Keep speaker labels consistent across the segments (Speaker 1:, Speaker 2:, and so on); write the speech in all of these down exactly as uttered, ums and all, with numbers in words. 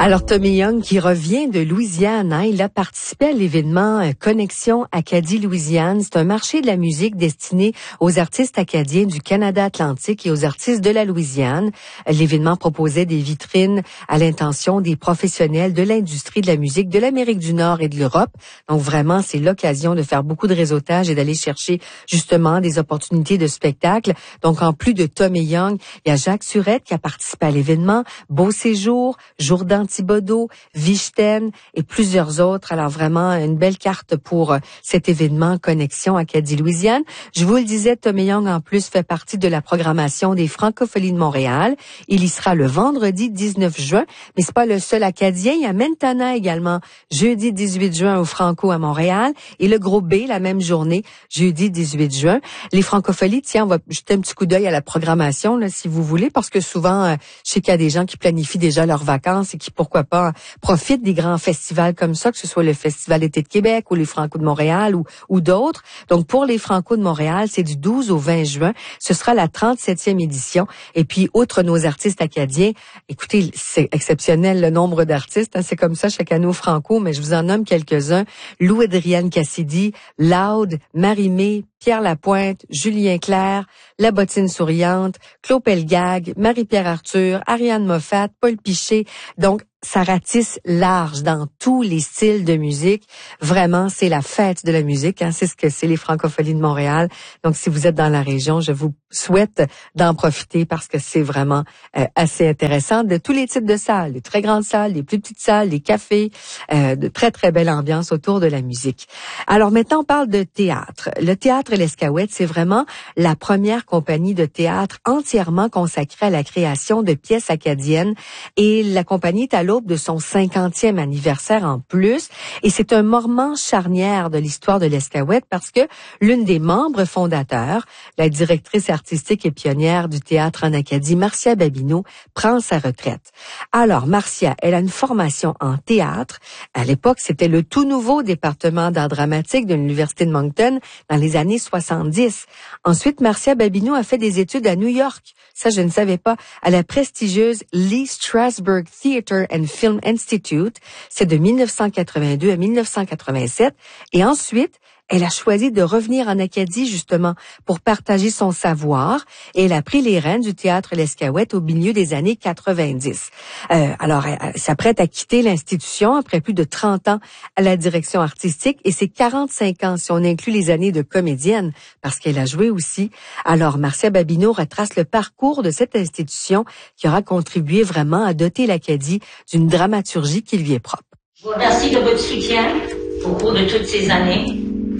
Speaker 1: Alors, Tommy Young qui revient de Louisiane, hein, il a participé à l'événement euh, Connexion Acadie-Louisiane. C'est un marché de la musique destiné aux artistes acadiens du Canada Atlantique et aux artistes de la Louisiane. L'événement proposait des vitrines à l'intention des professionnels de l'industrie de la musique de l'Amérique du Nord et de l'Europe. Donc vraiment, c'est l'occasion de faire beaucoup de réseautage et d'aller chercher justement des opportunités de spectacle. Donc en plus de Tommy Young, il y a Jacques Surette qui a participé à l'événement, Beau Séjour, Jourdan Thibodeau, Vichten et plusieurs autres. Alors vraiment une belle carte pour cet événement Connexion Acadie-Louisiane. Je vous le disais, Tommy Young en plus fait partie de la programmation des Francopholies de Montréal. Il y sera le vendredi dix-neuf juin, mais c'est pas le seul Acadien. Il y a Mentana également, jeudi dix-huit juin au Franco à Montréal et le Gros B la même journée, jeudi dix-huit juin. Les Francopholies, tiens, on va jeter un petit coup d'œil à la programmation là, si vous voulez, parce que souvent, euh, je sais qu'il y a des gens qui planifient déjà leurs vacances et qui pourquoi pas, profite des grands festivals comme ça, que ce soit le Festival Été de Québec ou les Franco de Montréal ou, ou d'autres. Donc, pour les Franco de Montréal, c'est du douze au vingt juin. Ce sera la trente-septième édition. Et puis, outre nos artistes acadiens, écoutez, c'est exceptionnel le nombre d'artistes. Hein, c'est comme ça chaque année au Franco, mais je vous en nomme quelques-uns. Lou-Adrienne Cassidy, Loud, Marie-Mé, Pierre Lapointe, Julien Clerc, La Bottine Souriante, Claude Pelgag, Marie-Pierre Arthur, Ariane Moffat, Paul Piché. Donc, ça ratisse large dans tous les styles de musique. Vraiment, c'est la fête de la musique. Hein. C'est ce que c'est les Francopholies de Montréal. Donc, si vous êtes dans la région, je vous souhaite d'en profiter parce que c'est vraiment euh, assez intéressant. De tous les types de salles, les très grandes salles, les plus petites salles, les cafés, euh, de très, très belle ambiance autour de la musique. Alors maintenant, on parle de théâtre. Le Théâtre L'Escaouette, c'est vraiment la première compagnie de théâtre entièrement consacrée à la création de pièces acadiennes. Et la compagnie est à l'aube de son cinquantième anniversaire en plus. Et c'est un moment charnière de l'histoire de l'Escaouette parce que l'une des membres fondateurs, la directrice artistique et pionnière du théâtre en Acadie, Marcia Babineau, prend sa retraite. Alors, Marcia, elle a une formation en théâtre. À l'époque, c'était le tout nouveau département d'art dramatique de l'Université de Moncton dans les années soixante-dix. Ensuite, Marcia Babineau a fait des études à New York. Ça, je ne savais pas. À la prestigieuse Lee Strasberg Theatre and Film Institute. C'est de mille neuf cent quatre-vingt-deux à mille neuf cent quatre-vingt-sept. Et ensuite, elle a choisi de revenir en Acadie, justement, pour partager son savoir. Et elle a pris les rênes du théâtre L'Escaouette au milieu des années quatre-vingt-dix. Euh, alors, elle, elle s'apprête à quitter l'institution après plus de trente ans à la direction artistique. Et c'est quarante-cinq ans si on inclut les années de comédienne, parce qu'elle a joué aussi. Alors, Marcia Babineau retrace le parcours de cette institution qui aura contribué vraiment à doter l'Acadie d'une dramaturgie qui lui est propre.
Speaker 2: Je vous remercie de votre soutien au cours de toutes ces années,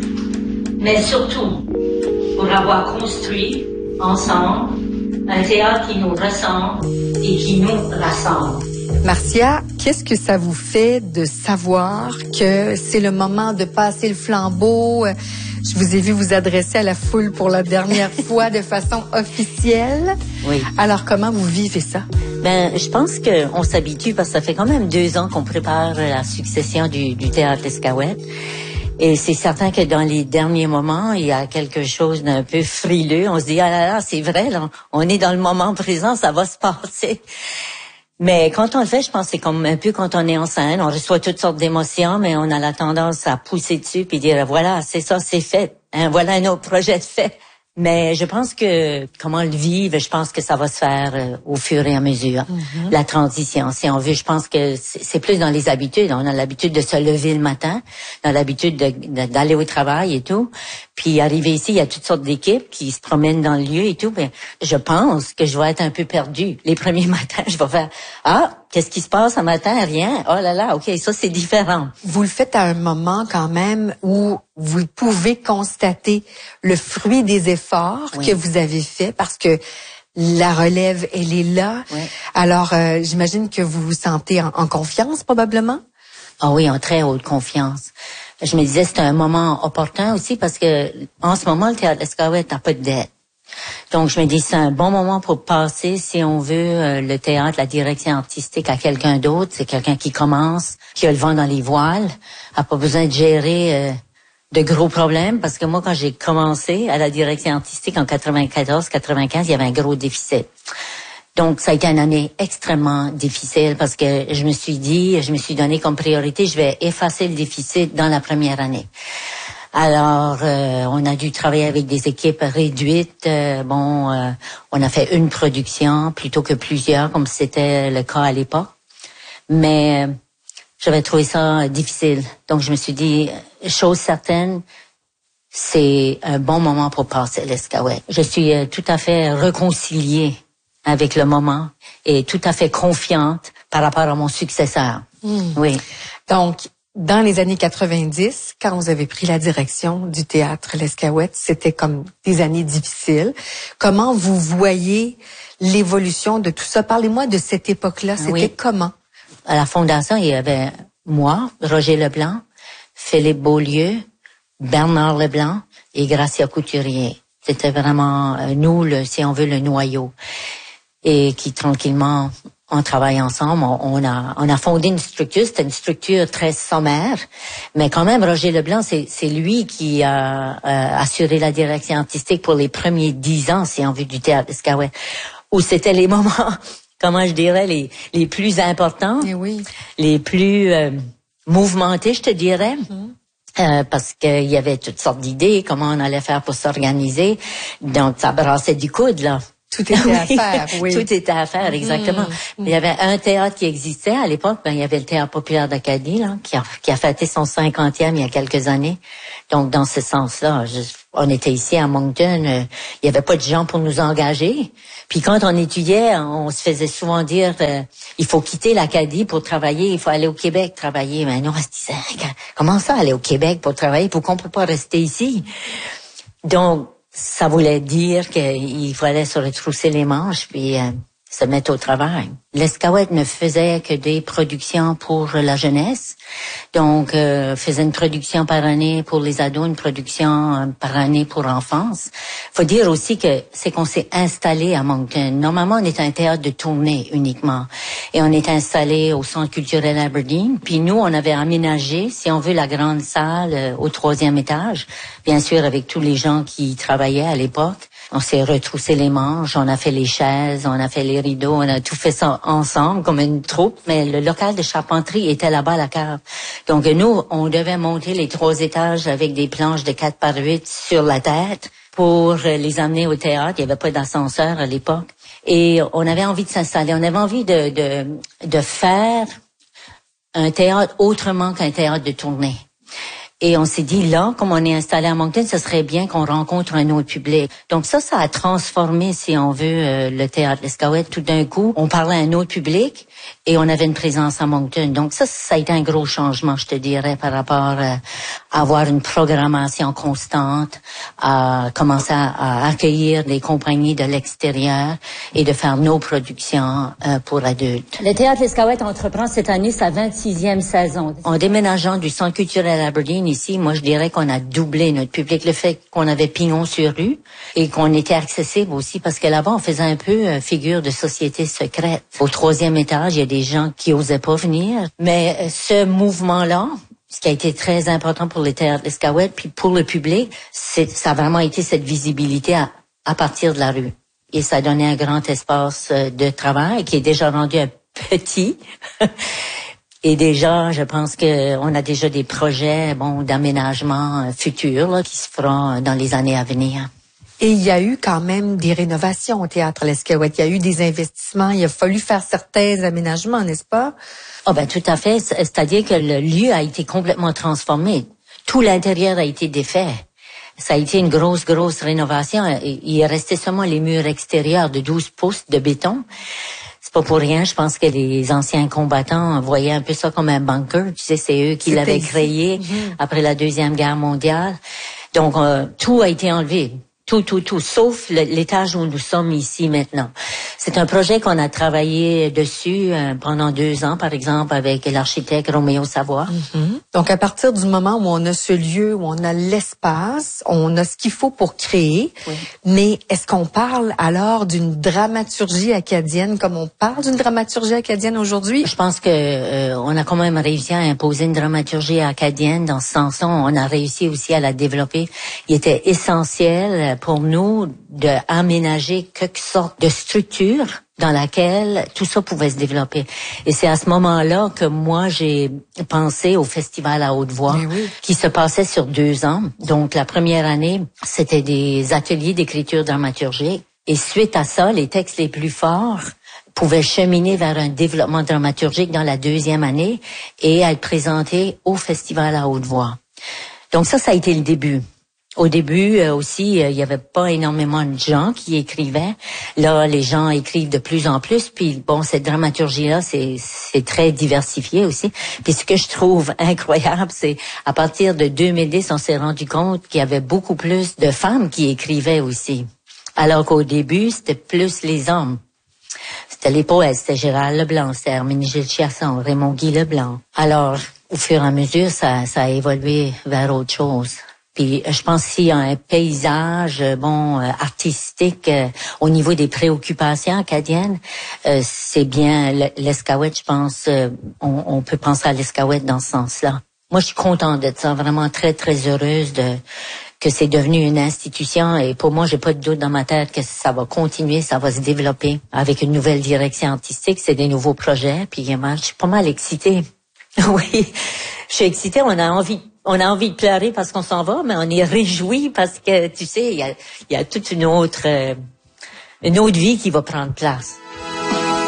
Speaker 2: mais surtout pour avoir construit ensemble un théâtre qui nous ressemble et qui nous rassemble.
Speaker 1: Marcia, qu'est-ce que ça vous fait de savoir que c'est le moment de passer le flambeau? Je vous ai vu vous adresser à la foule pour la dernière fois de façon officielle.
Speaker 3: Oui.
Speaker 1: Alors, comment vous vivez ça?
Speaker 3: Ben, je pense qu'on s'habitue parce que ça fait quand même deux ans qu'on prépare la succession du, du théâtre L'Escaouette. Et c'est certain que dans les derniers moments, il y a quelque chose d'un peu frileux. On se dit, ah là là, c'est vrai, là, on est dans le moment présent, ça va se passer. Mais quand on le fait, je pense que c'est comme un peu quand on est en scène, on reçoit toutes sortes d'émotions, mais on a la tendance à pousser dessus puis dire, voilà, c'est ça, c'est fait. Hein, voilà un autre projet de fait. Mais je pense que comment le vivre, je pense que ça va se faire euh, au fur et à mesure. Mm-hmm. La transition, si on veut, je pense que c'est plus dans les habitudes. On a l'habitude de se lever le matin, on a l'habitude de, de, d'aller au travail et tout. Puis arriver ici, il y a toutes sortes d'équipes qui se promènent dans le lieu et tout. Mais je pense que je vais être un peu perdue. Les premiers matins, je vais faire « Ah, qu'est-ce qui se passe un matin? Rien. Oh là là, OK, ça c'est différent. »
Speaker 1: Vous le faites à un moment quand même où vous pouvez constater le fruit des efforts oui. que vous avez faits parce que la relève, elle est là. Oui. Alors, euh, j'imagine que vous vous sentez en, en confiance probablement?
Speaker 3: Ah oui, en très haute confiance. Je me disais c'était un moment opportun aussi parce que en ce moment, le théâtre L'Escaouette n'a pas de dette. Donc, je me dis, c'est un bon moment pour passer, si on veut, euh, le théâtre, la direction artistique à quelqu'un d'autre. C'est quelqu'un qui commence, qui a le vent dans les voiles, a pas besoin de gérer euh, de gros problèmes. Parce que moi, quand j'ai commencé à la direction artistique en quatre-vingt-quatorze quatre-vingt-quinze, il y avait un gros déficit. Donc, ça a été une année extrêmement difficile parce que je me suis dit, je me suis donné comme priorité, je vais effacer le déficit dans la première année. Alors, euh, on a dû travailler avec des équipes réduites. Euh, bon, euh, on a fait une production plutôt que plusieurs, comme c'était le cas à l'époque. Mais euh, j'avais trouvé ça difficile. Donc, je me suis dit, chose certaine, c'est un bon moment pour passer l'Escaouette. Je suis euh, tout à fait réconciliée avec le moment et tout à fait confiante par rapport à mon successeur. Mmh. Oui.
Speaker 1: Donc, dans les années quatre-vingt-dix, quand vous avez pris la direction du théâtre L'Escaouette, c'était comme des années difficiles. Comment vous voyez l'évolution de tout ça? Parlez-moi de cette époque-là. C'était oui. comment?
Speaker 3: À la Fondation, il y avait moi, Roger Leblanc, Philippe Beaulieu, Bernard Leblanc et Gracia Couturier. C'était vraiment euh, nous, le, si on veut, le noyau. Et qui, tranquillement, on travaille ensemble. On, on a on a fondé une structure. C'était une structure très sommaire, mais quand même, Roger Leblanc, c'est c'est lui qui a euh, assuré la direction artistique pour les premiers dix ans, si on veut, du théâtre Escaouette, où c'était les moments, comment je dirais, les les plus importants,
Speaker 1: et oui.
Speaker 3: les plus euh, mouvementés, je te dirais. Mm-hmm. Euh, parce qu'il y avait toutes sortes d'idées, comment on allait faire pour s'organiser. Donc, ça brassait du coude, là.
Speaker 1: Tout était à faire, oui.
Speaker 3: Tout était à faire, exactement. Mmh. Il y avait un théâtre qui existait à l'époque, ben, il y avait le Théâtre populaire d'Acadie, là, qui a, qui a fêté son cinquantième il y a quelques années. Donc, dans ce sens-là, je, on était ici à Moncton, euh, il y avait pas de gens pour nous engager. Puis quand on étudiait, on se faisait souvent dire, euh, il faut quitter l'Acadie pour travailler, il faut aller au Québec travailler. Mais nous, on se disait, comment ça, aller au Québec pour travailler? Pourquoi on peut pas rester ici? Donc, ça voulait dire qu'il fallait se retrousser les manches puis euh, se mettre au travail. L'Escaouette ne faisait que des productions pour la jeunesse. Donc, euh, faisait une production par année pour les ados, une production euh, par année pour l'enfance. Faut dire aussi que c'est qu'on s'est installé à Moncton. Normalement, on est un théâtre de tournée uniquement. Et on est installé au Centre culturel Aberdeen. Puis nous, on avait aménagé, si on veut, la grande salle euh, au troisième étage. Bien sûr, avec tous les gens qui y travaillaient à l'époque. On s'est retroussé les manches, on a fait les chaises, on a fait les rideaux, on a tout fait ça ensemble comme une troupe, mais le local de charpenterie était là-bas à la cave. Donc nous, on devait monter les trois étages avec des planches de quatre par huit sur la tête pour les amener au théâtre. Il n'y avait pas d'ascenseur à l'époque. Et on avait envie de s'installer, on avait envie de, de, de faire un théâtre autrement qu'un théâtre de tournée. Et on s'est dit, là, comme on est installé à Moncton, ce serait bien qu'on rencontre un autre public. Donc ça, ça a transformé, si on veut, euh, le théâtre L'Escaouette. Tout d'un coup, on parlait à un autre public et on avait une présence à Moncton. Donc ça, ça a été un gros changement, je te dirais, par rapport euh, à avoir une programmation constante, à commencer à, à accueillir les compagnies de l'extérieur et de faire nos productions euh, pour adultes.
Speaker 4: Le théâtre L'Escaouette entreprend cette année sa vingt-sixième saison.
Speaker 3: En déménageant du Centre culturel Aberdeen ici, moi je dirais qu'on a doublé notre public. Le fait qu'on avait pignon sur rue et qu'on était accessible aussi, parce que là-bas on faisait un peu euh, figure de société secrète. Au troisième étage, il y a des gens qui osaient pas venir. Mais euh, ce mouvement-là, ce qui a été très important pour le théâtre L'Escaouette, puis pour le public, c'est, ça a vraiment été cette visibilité à, à partir de la rue. Et ça a donné un grand espace de travail qui est déjà rendu un petit. Et déjà, je pense que on a déjà des projets, bon, d'aménagement futurs là, qui se feront dans les années à venir.
Speaker 1: Et il y a eu quand même des rénovations au théâtre L'Escaouette. Il y a eu des investissements. Il a fallu faire certains aménagements, n'est-ce pas?
Speaker 3: Oh ben tout à fait. C'est-à-dire que le lieu a été complètement transformé. Tout l'intérieur a été défait. Ça a été une grosse, grosse rénovation. Il est resté seulement les murs extérieurs de douze pouces de béton. C'est pas pour rien, je pense que les anciens combattants voyaient un peu ça comme un bunker. Tu sais, c'est eux qui C'était l'avaient créé mm-hmm. après la Deuxième Guerre mondiale. Donc, euh, tout a été enlevé. Tout, tout, tout, sauf le, l'étage où nous sommes ici maintenant. C'est un projet qu'on a travaillé dessus euh, pendant deux ans, par exemple, avec l'architecte Roméo Savoie.
Speaker 1: Mm-hmm. Donc, à partir du moment où on a ce lieu, où on a l'espace, on a ce qu'il faut pour créer, oui. Mais est-ce qu'on parle alors d'une dramaturgie acadienne comme on parle d'une dramaturgie acadienne aujourd'hui?
Speaker 3: Je pense que euh, on a quand même réussi à imposer une dramaturgie acadienne. Dans ce sens-là, on a réussi aussi à la développer. Il était essentiel pour nous d'aménager quelque sorte de structure dans laquelle tout ça pouvait se développer. Et c'est à ce moment-là que moi, j'ai pensé au Festival à haute voix, oui. qui se passait sur deux ans. Donc, la première année, c'était des ateliers d'écriture dramaturgique. Et suite à ça, les textes les plus forts pouvaient cheminer vers un développement dramaturgique dans la deuxième année et être présentés au Festival à haute voix. Donc ça, ça a été le début. Au début euh, aussi, euh, il y avait pas énormément de gens qui écrivaient. Là, les gens écrivent de plus en plus. Puis bon, cette dramaturgie-là, c'est c'est très diversifié aussi. Puis ce que je trouve incroyable, c'est à partir de deux mille dix, on s'est rendu compte qu'il y avait beaucoup plus de femmes qui écrivaient aussi. Alors qu'au début, c'était plus les hommes. C'était les poètes, c'était Gérald Leblanc, c'était Herménégilde Chiasson, Raymond Guy Leblanc. Alors, au fur et à mesure, ça, ça a évolué vers autre chose. Puis je pense qu'il y a un paysage bon euh, artistique euh, au niveau des préoccupations acadiennes. Euh, c'est bien l'Escouette, je pense. Euh, on, on peut penser à l'Escouette dans ce sens-là. Moi, je suis contente d'être ça, vraiment très très heureuse de que c'est devenu une institution. Et pour moi, j'ai pas de doute dans ma tête que ça va continuer, ça va se développer avec une nouvelle direction artistique. C'est des nouveaux projets. Puis je suis pas mal excitée. Oui, je suis excitée. On a envie. On a envie de pleurer parce qu'on s'en va, mais on est réjouis parce que, tu sais, il y a, il y a toute une autre, euh, une autre vie qui va prendre place.